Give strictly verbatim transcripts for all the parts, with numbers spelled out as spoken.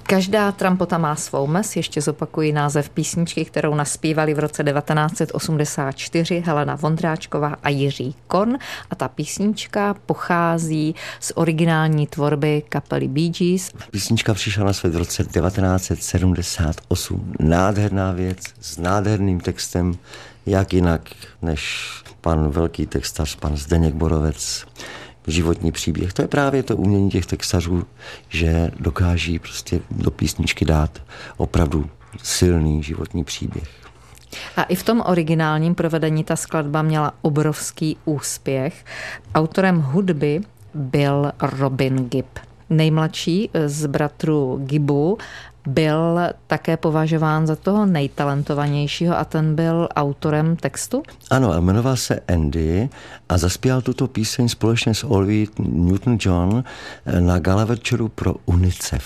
Každá trampota má svou mes, ještě zopakuji název písničky, kterou naspívali v roce devatenáct set osmdesát čtyři Helena Vondráčková a Jiří Korn, a ta písnička pochází z originální tvorby kapely Bee Gees. Písnička přišla na svět v roce devatenáct set sedmdesát osm. Nádherná věc s nádherným textem, jak jinak než pan velký textař, pan Zdeněk Borovec. Životní příběh. To je právě to umění těch textařů, že dokáží prostě do písničky dát opravdu silný životní příběh. A i v tom originálním provedení ta skladba měla obrovský úspěch. Autorem hudby byl Robin Gibb. Nejmladší z bratrů Gibbů byl také považován za toho nejtalentovanějšího a ten byl autorem textu? Ano, a jmenoval se Andy a zaspíval tuto píseň společně s Olivia Newton-John na gala večeru pro UNICEF.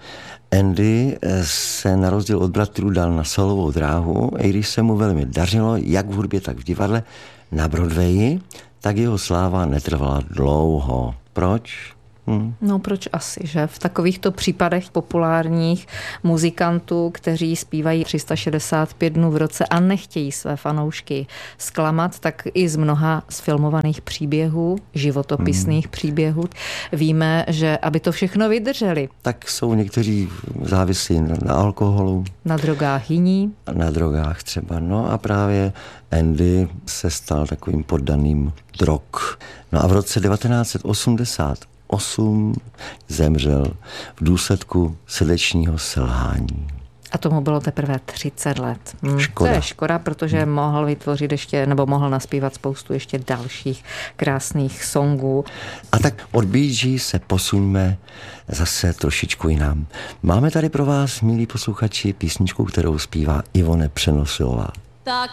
Andy se na rozdíl od bratrů dal na solovou dráhu, i když se mu velmi dařilo, jak v hudbě, tak v divadle, na Broadwayi, tak jeho sláva netrvala dlouho. Proč? Hmm. No proč asi, že? V takovýchto případech populárních muzikantů, kteří zpívají tři sta šedesát pět dnů v roce a nechtějí své fanoušky zklamat, tak i z mnoha zfilmovaných příběhů, životopisných hmm. příběhů, víme, že aby to všechno vydrželi. Tak jsou někteří závislí na alkoholu. Na drogách jiní. Na drogách třeba. No a právě Andy se stal takovým poddaným drog. No a v roce devatenáct set osmdesát osm zemřel v důsledku srdečního selhání. A tomu bylo teprve třicet let. Hmm, škoda. To je škoda, protože hmm. mohl vytvořit ještě, nebo mohl naspívat spoustu ještě dalších krásných songů. A tak od Bee Gees se posuňme zase trošičku jinam. Máme tady pro vás, milí posluchači, písničku, kterou zpívá Ivone Přenosilová. Tak